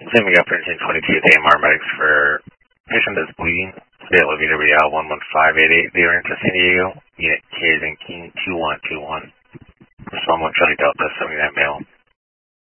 Same we got for 22 at AMR Medics for patient that's bleeding. State of VWL 11588. They are into San Diego. Unit K is in King 2121. Response 1 Charlie Delta 79 male.